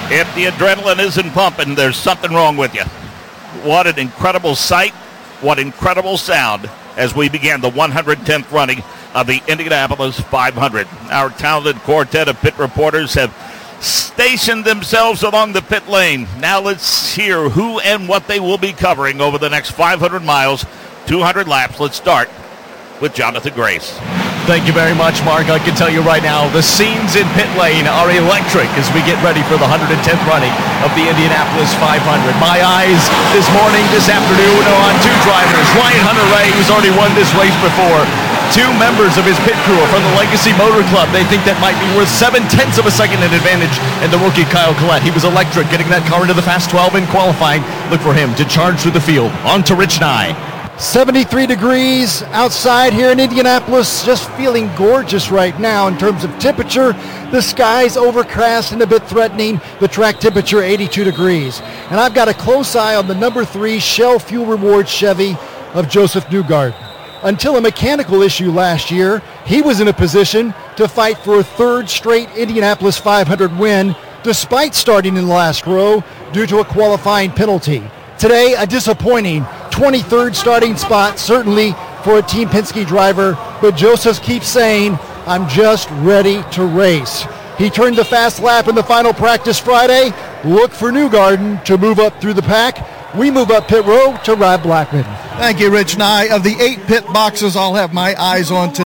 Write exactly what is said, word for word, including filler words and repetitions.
If the adrenaline isn't pumping, there's something wrong with you. What an incredible sight. What incredible sound as we began the one hundred tenth running of the Indianapolis five hundred. Our talented quartet of pit reporters have stationed themselves along the pit lane. Now let's hear who and what they will be covering over the next five hundred miles, two hundred laps. Let's start with Jonathan Grace. Thank you very much, Mark. I can tell you right now, the scenes in pit lane are electric as we get ready for the one hundred tenth running of the Indianapolis five hundred. My eyes this morning, this afternoon are on two drivers. Ryan Hunter-Reay, who's already won this race before. Two members of his pit crew are from the Legacy Motor Club. They think that might be worth seven-tenths of a second in advantage. And the rookie Kyle Collette, he was electric, getting that car into the Fast twelve in qualifying. Look for him to charge through the field. On to Rich Nye. seventy-three degrees outside here in Indianapolis, just feeling gorgeous right now in terms of temperature. The sky's overcast and a bit threatening. The track temperature eighty-two degrees. And I've got a close eye on the number three Shell Fuel Rewards Chevy of Joseph Newgarden. Until a mechanical issue last year, he was in a position to fight for a third straight Indianapolis five hundred win, despite starting in the last row due to a qualifying penalty. Today, a disappointing twenty-third starting spot, certainly for a Team Penske driver, but Joseph keeps saying, I'm just ready to race. He turned the fast lap in the final practice Friday. Look for Newgarden to move up through the pack. We move up pit row to Rob Blackman. Thank you, Rich Nye. Of the eight pit boxes I'll have my eyes on today,